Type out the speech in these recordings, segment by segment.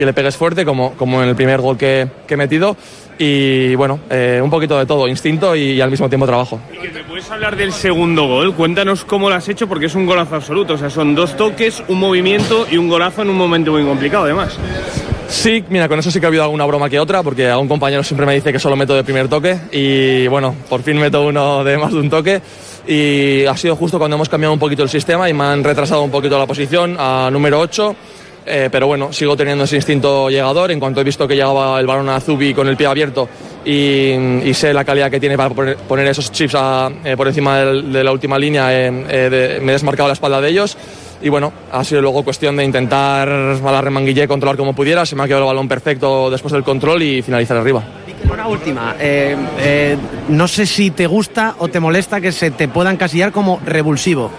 que le pegues fuerte, como en el primer gol que he metido. Y bueno, un poquito de todo, instinto y al mismo tiempo trabajo. ¿Me puedes hablar del segundo gol? Cuéntanos cómo lo has hecho, porque es un golazo absoluto. O sea, son 2 toques, un movimiento y un golazo en un momento muy complicado, además. Sí, mira, con eso sí que ha habido alguna broma que otra, porque algún compañero siempre me dice que solo meto de primer toque y bueno, por fin meto uno de más de un toque y ha sido justo cuando hemos cambiado un poquito el sistema y me han retrasado un poquito la posición a número 8. Pero bueno, sigo teniendo ese instinto llegador. En cuanto he visto que llegaba el balón a Zubi con el pie abierto y sé la calidad que tiene para poner esos chips por encima de la última línea, me he desmarcado la espalda de ellos. Y bueno, ha sido luego cuestión de intentar a la remanguillé controlar como pudiera. Se me ha quedado el balón perfecto después del control y finalizar arriba. Una última, no sé si te gusta o te molesta que se te pueda encasillar como revulsivo.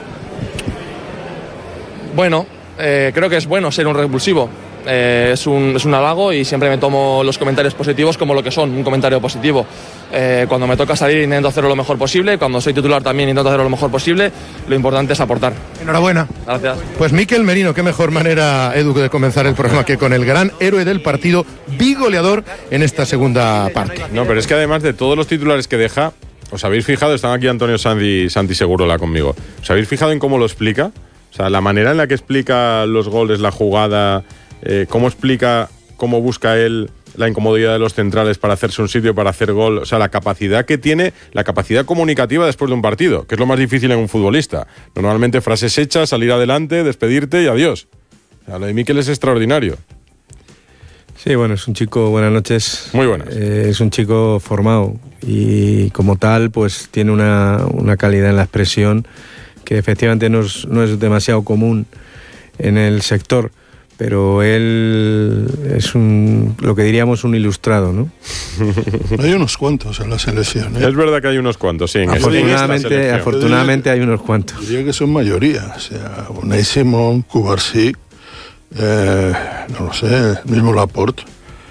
Bueno, creo que es bueno ser un revulsivo. Es un halago y siempre me tomo los comentarios positivos como lo que son, un comentario positivo. Cuando me toca salir intento hacerlo lo mejor posible, cuando soy titular también intento hacerlo lo mejor posible. Lo importante es aportar. Enhorabuena. Gracias. Pues Mikel Merino, qué mejor manera, Edu, de comenzar el programa que con el gran héroe del partido, bigoleador en esta segunda parte. No, pero es que además de todos los titulares que deja, ¿os habéis fijado? Están aquí Antonio Santi Segurola conmigo. ¿Os habéis fijado en cómo lo explica? O sea, la manera en la que explica los goles, la jugada, cómo explica, cómo busca él la incomodidad de los centrales para hacerse un sitio, para hacer gol. O sea, la capacidad que tiene, la capacidad comunicativa después de un partido, que es lo más difícil en un futbolista. Normalmente frases hechas, salir adelante, despedirte y adiós. O sea, lo de Mikel es extraordinario. Sí, bueno, es un chico, buenas noches. Muy buenas. Es un chico formado y como tal, pues tiene una calidad en la expresión que efectivamente no es demasiado común en el sector. Pero él es lo que diríamos un ilustrado, ¿no? Hay unos cuantos en la selección, ¿eh? Es verdad que hay unos cuantos, sí. Afortunadamente hay unos cuantos. Diría que son mayoría. O sea, Unai Simón, Cubarsí, no lo sé, mismo Laporte,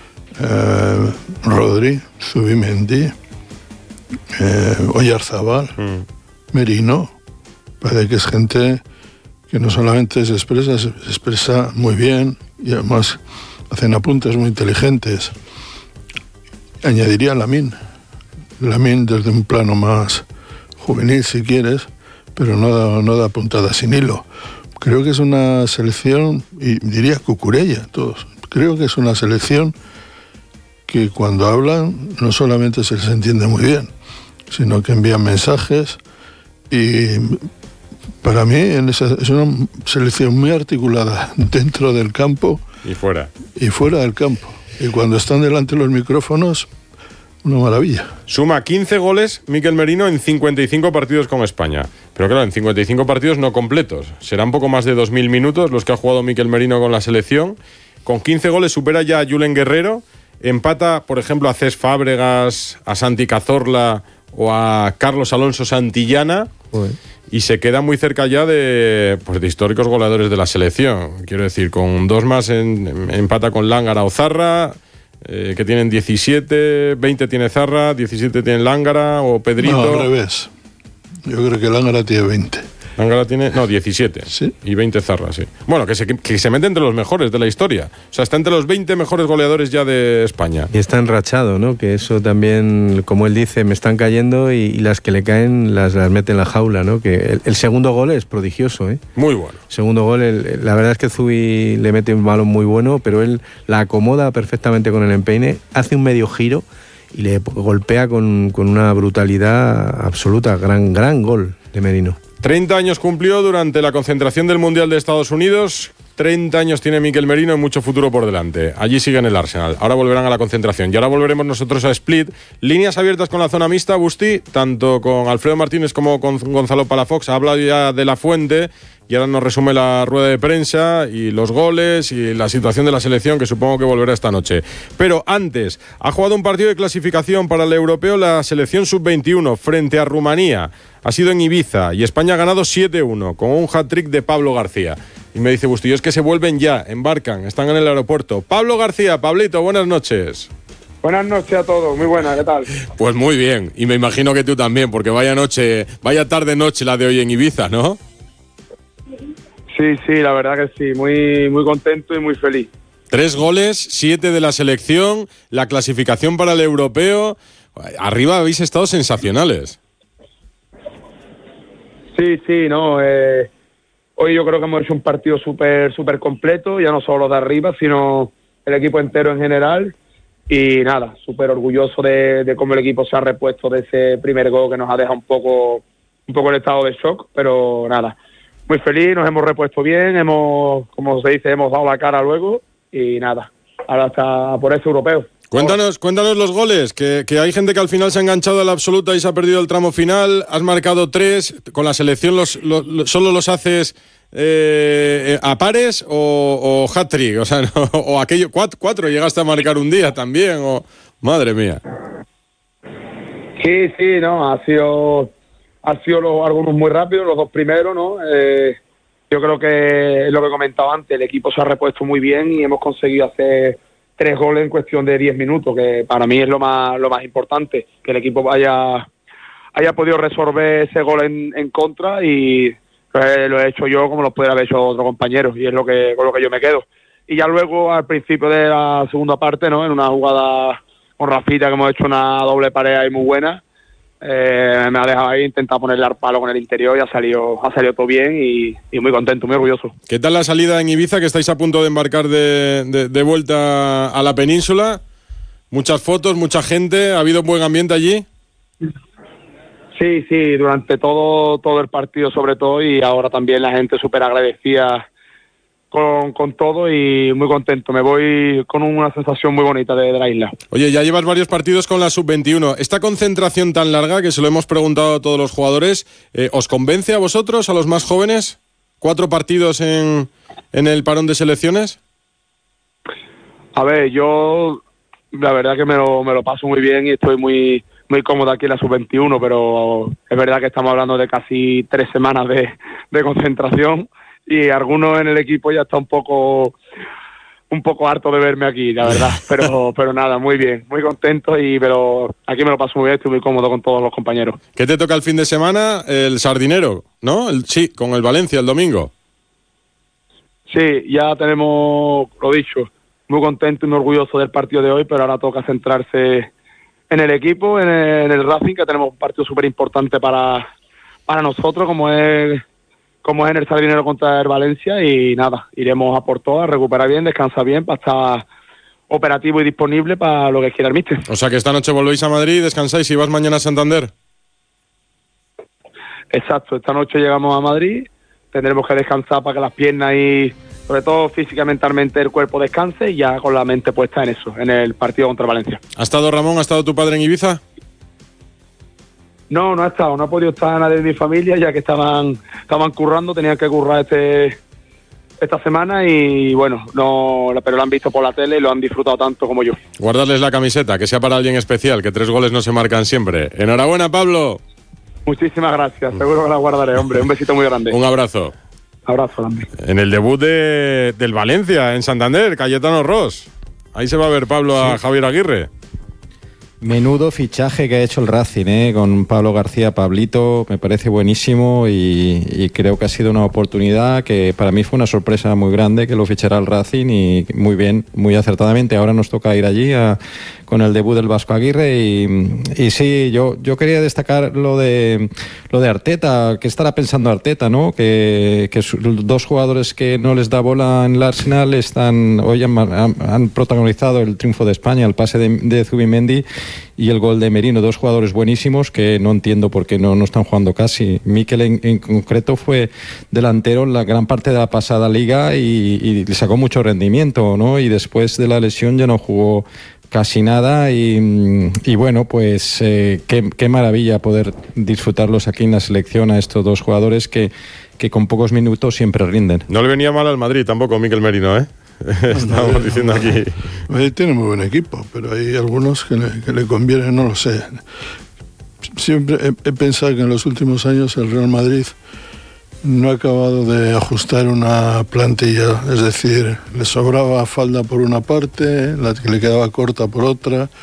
Rodri, Zubimendi, Oyarzabal, Merino. Parece que es gente que no solamente se expresa muy bien y además hacen apuntes muy inteligentes. Añadiría Lamine desde un plano más juvenil si quieres, pero no da puntadas sin hilo. Creo que es una selección, y diría Cucurella, todos, creo que es una selección que cuando hablan no solamente se les entiende muy bien, sino que envían mensajes y para mí es una selección muy articulada dentro del campo y fuera del campo. Y cuando están delante de los micrófonos, una maravilla. Suma 15 goles Mikel Merino en 55 partidos con España. Pero claro, en 55 partidos no completos. Serán poco más de 2.000 minutos los que ha jugado Mikel Merino con la selección. Con 15 goles supera ya a Julen Guerrero. Empata, por ejemplo, a Cés Fábregas, a Santi Cazorla o a Carlos Alonso Santillana. Joder. Y se queda muy cerca ya de históricos goleadores de la selección. Quiero decir, con 2 más empata con Lángara o Zarra, que tienen 17, 20 tiene Zarra, 17 tiene Lángara o Pedrito. No, al revés. Yo creo que Lángara tiene 20. Lángara tiene, 17. ¿Sí? Y 20 Zarra, sí. Bueno, que se mete entre los mejores de la historia. O sea, está entre los 20 mejores goleadores ya de España. Y está enrachado, ¿no? Que eso también, como él dice, me están cayendo y las que le caen las mete en la jaula, ¿no? Que el segundo gol es prodigioso, ¿eh? Muy bueno. Segundo gol, la verdad es que Zubi le mete un balón muy bueno, pero él la acomoda perfectamente con el empeine, hace un medio giro y le golpea con una brutalidad absoluta. Gran gol de Merino. 30 años cumplió durante la concentración del Mundial de Estados Unidos. 30 años tiene Mikel Merino y mucho futuro por delante. Allí sigue en el Arsenal. Ahora volverán a la concentración. Y ahora volveremos nosotros a Split. Líneas abiertas con la zona mixta, Busti, tanto con Alfredo Martínez como con Gonzalo Palafox. Ha hablado ya de La Fuente y ahora nos resume la rueda de prensa y los goles y la situación de la selección, que supongo que volverá esta noche. Pero antes, ha jugado un partido de clasificación para el europeo la selección sub-21 frente a Rumanía. Ha sido en Ibiza y España ha ganado 7-1 con un hat-trick de Pablo García. Y me dice Bustillo, es que se vuelven ya, embarcan, están en el aeropuerto. Pablo García, Pablito, buenas noches. Buenas noches a todos, muy buenas, ¿qué tal? Pues muy bien, y me imagino que tú también, porque vaya tarde-noche la de hoy en Ibiza, ¿no? Sí, la verdad que sí, muy contento y muy feliz. 3 goles, 7 de la selección, la clasificación para el europeo. Arriba habéis estado sensacionales. Sí, no. Hoy yo creo que hemos hecho un partido súper completo, ya no solo de arriba, sino el equipo entero en general. Y nada, súper orgulloso de cómo el equipo se ha repuesto de ese primer gol que nos ha dejado un poco en estado de shock, pero nada, muy feliz, nos hemos repuesto bien, como se dice, hemos dado la cara luego y nada, ahora está por ese europeo. Cuéntanos los goles, que hay gente que al final se ha enganchado a la absoluta y se ha perdido el tramo final. Has marcado 3, con la selección solo los haces a pares o hat-trick, o sea, no, o aquello 4 llegaste a marcar un día también, o madre mía. Sí, no, ha sido algunos muy rápidos, los 2 primeros, ¿no? Yo creo que es lo que he comentado antes, el equipo se ha repuesto muy bien y hemos conseguido hacer 3 goles en cuestión de 10 minutos, que para mí es lo más importante, que el equipo haya podido resolver ese gol en contra y lo he hecho yo como lo pudiera haber hecho otro compañero y es con lo que yo me quedo. Y ya luego al principio de la segunda parte, ¿no? En una jugada con Rafita que hemos hecho una doble pared ahí muy buena, me ha dejado ahí, intentado ponerle al palo con el interior y ha salido todo bien y muy contento, muy orgulloso. ¿Qué tal la salida en Ibiza, que estáis a punto de embarcar de vuelta a la península? Muchas fotos, mucha gente, ¿ha habido buen ambiente allí? Sí, durante todo el partido sobre todo, y ahora también la gente súper agradecida con todo y muy contento. Me voy con una sensación muy bonita de la isla. Oye, ya llevas varios partidos con la Sub-21. ¿Esta concentración tan larga, que se lo hemos preguntado a todos los jugadores, os convence a vosotros, a los más jóvenes? 4 partidos en el parón de selecciones. A ver, yo la verdad que me lo paso muy bien y estoy muy cómodo aquí en la Sub-21, pero es verdad que estamos hablando de casi 3 semanas de concentración y algunos en el equipo ya está un poco harto de verme aquí, la verdad, pero nada, muy bien, muy contento pero aquí me lo paso muy bien, estoy muy cómodo con todos los compañeros. ¿Qué te toca el fin de semana? El Sardinero, ¿no? Sí, con el Valencia el domingo. Sí, ya tenemos, lo dicho, muy contento y muy orgulloso del partido de hoy, pero ahora toca centrarse en el equipo, en el Racing, que tenemos un partido súper importante para nosotros, como es en el Sardinero contra el Valencia, y nada, iremos a por todas, recuperar bien, descansar bien para estar operativo y disponible para lo que quiera el míster. O sea que esta noche volvéis a Madrid, descansáis y vas mañana a Santander. Exacto, esta noche llegamos a Madrid, tendremos que descansar para que las piernas y sobre todo física y mentalmente el cuerpo descanse, y ya con la mente puesta en eso, en el partido contra Valencia. ¿Ha estado Ramón, ha estado tu padre en Ibiza? No ha estado, no ha podido estar nadie de mi familia, ya que estaban currando, tenían que currar esta semana y bueno, pero lo han visto por la tele y lo han disfrutado tanto como yo. Guardarles la camiseta, que sea para alguien especial, que 3 goles no se marcan siempre. Enhorabuena, Pablo. Muchísimas gracias, seguro que la guardaré, hombre. Un besito muy grande. Un abrazo. Abrazo, grande. En el debut del Valencia, en Santander, Cayetano Ross. Ahí se va a ver Pablo a Javier Aguirre. Menudo fichaje que ha hecho el Racing, con Pablo García, Pablito, me parece buenísimo y creo que ha sido una oportunidad que para mí fue una sorpresa muy grande que lo fichara el Racing y muy bien, muy acertadamente. Ahora nos toca ir allí con el debut del Vasco Aguirre y sí, yo quería destacar lo de Arteta, que estará pensando Arteta, ¿no? Que 2 jugadores que no les da bola en el Arsenal hoy han protagonizado el triunfo de España, el pase de Zubimendi y el gol de Merino, 2 jugadores buenísimos que no entiendo por qué no están jugando casi. Mikel en concreto fue delantero en la gran parte de la pasada liga y le sacó mucho rendimiento, ¿no? Y después de la lesión ya no jugó casi nada y bueno, pues qué maravilla poder disfrutarlos aquí en la selección a estos 2 jugadores que con pocos minutos siempre rinden. No le venía mal al Madrid tampoco Mikel Merino, ¿eh? Estábamos diciendo aquí. Tiene muy buen equipo, pero hay algunos que le conviene, no lo sé. Siempre he pensado que en los últimos años el Real Madrid no ha acabado de ajustar una plantilla, es decir, le sobraba falda por una parte, la que le quedaba corta por otra,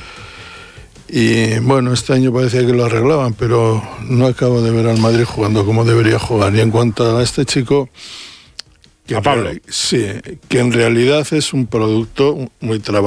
y bueno, este año parecía que lo arreglaban, pero no acabo de ver al Madrid jugando como debería jugar. Y en cuanto a este chico, A Pablo. Sí, que en realidad es un producto muy trabajado.